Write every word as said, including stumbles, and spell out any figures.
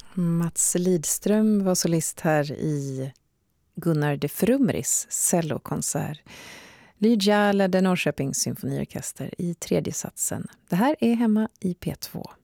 Mats Lidström var solist här i Gunnar de Frumris cellokonsert. Lydia ledde Norrköpings symfoniorkester i tredje satsen. Det här är hemma i P två.